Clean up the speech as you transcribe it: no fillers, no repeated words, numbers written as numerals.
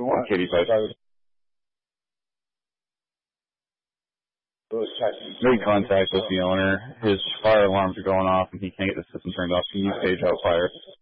Katie Place. Made contact with the owner. His fire alarms are going off and he can't get the system turned off. Can you stage out fire?